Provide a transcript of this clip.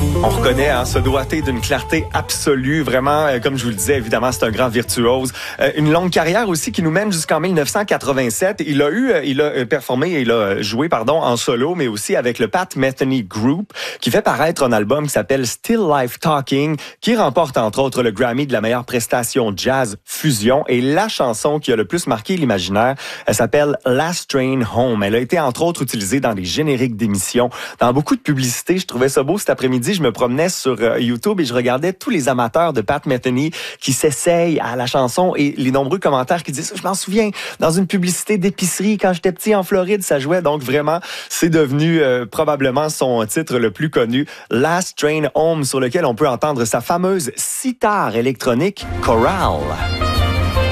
On reconnaît ce doigté d'une clarté absolue. Vraiment, comme je vous le disais, évidemment, c'est un grand virtuose. Une longue carrière aussi qui nous mène jusqu'en 1987. Il a performé et il a joué, en solo, mais aussi avec le Pat Metheny Group, qui fait paraître un album qui s'appelle Still Life Talking, qui remporte entre autres le Grammy de la meilleure prestation jazz fusion. Et la chanson qui a le plus marqué l'imaginaire, elle s'appelle Last Train Home. Elle a été entre autres utilisée dans des génériques d'émissions, dans beaucoup de publicités. Je trouvais ça beau cet après-midi. Je me promenais sur YouTube et je regardais tous les amateurs de Pat Metheny qui s'essayent à la chanson et les nombreux commentaires qui disent « Je m'en souviens, dans une publicité d'épicerie, quand j'étais petit en Floride, ça jouait. » Donc vraiment, c'est devenu probablement son titre le plus connu, Last Train Home, sur lequel on peut entendre sa fameuse sitar électronique Chorale.